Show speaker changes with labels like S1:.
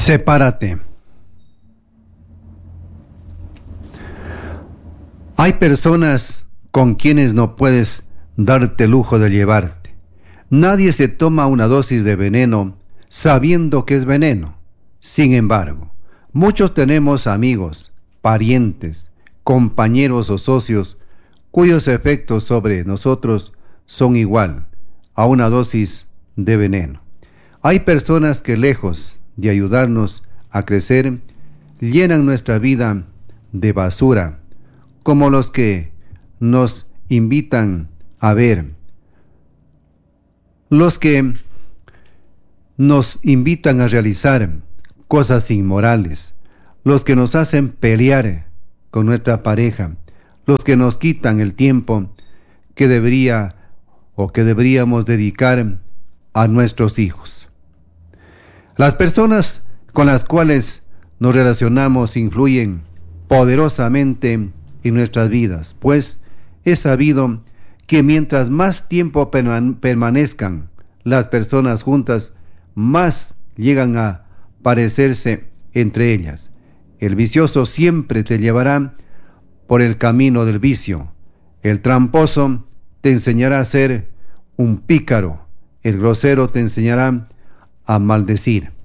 S1: Sepárate. Hay personas con quienes no puedes darte el lujo de llevarte. Nadie se toma una dosis de veneno sabiendo que es veneno. Sin embargo, muchos tenemos amigos, parientes, compañeros o socios cuyos efectos sobre nosotros son igual a una dosis de veneno. Hay personas que, lejos de ayudarnos a crecer, llenan nuestra vida de basura, como los que nos invitan a ver, los que nos invitan a realizar cosas inmorales, los que nos hacen pelear con nuestra pareja, los que nos quitan el tiempo que deberíamos dedicar a nuestros hijos. Las personas con las cuales nos relacionamos influyen poderosamente en nuestras vidas, pues es sabido que mientras más tiempo permanezcan las personas juntas, más llegan a parecerse entre ellas. El vicioso siempre te llevará por el camino del vicio. El tramposo te enseñará a ser un pícaro. El grosero te enseñará a maldecir.